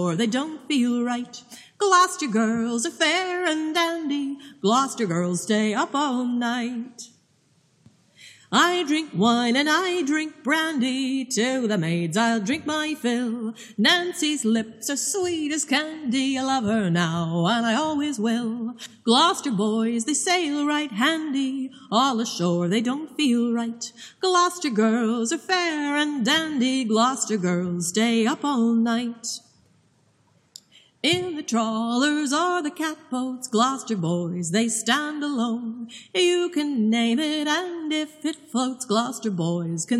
or they don't feel right. Gloucester girls are fair and dandy. Gloucester girls stay up all night. I drink wine and I drink brandy. To the maids I'll drink my fill. Nancy's lips are sweet as candy. I love her now and I always will. Gloucester boys, they sail right handy. All ashore they don't feel right. Gloucester girls are fair and dandy. Gloucester girls stay up all night. In the trawlers or the catboats, Gloucester boys, they stand alone. You can name it, and if it floats, Gloucester boys can